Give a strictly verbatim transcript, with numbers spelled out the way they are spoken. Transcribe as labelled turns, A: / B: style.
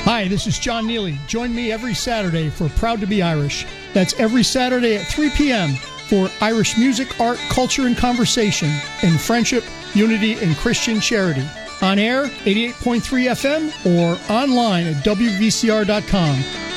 A: Hi, this is John Neely. Join me every Saturday for Proud to be Irish. That's every Saturday at three p.m. for Irish music, art, culture, and conversation in friendship, unity, and Christian charity. On air, eighty-eight point three F M, or online at W V C R dot com.